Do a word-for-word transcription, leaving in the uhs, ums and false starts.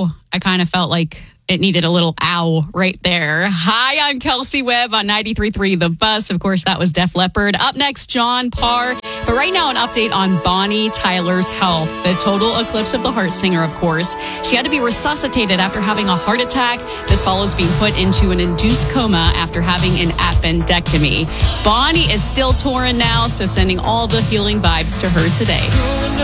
ow, I kind of felt like it needed a little ow right there. Hi, I'm Kelsey Webb on ninety-three point three The Bus. Of course, that was Def Leppard. Up next, John Parr. But right now, an update on Bonnie Tyler's health. The total eclipse of the heart singer, of course. She had to be resuscitated after having a heart attack. This follows being put into an induced coma after having an appendectomy. Bonnie is still touring now, so sending all the healing vibes to her today.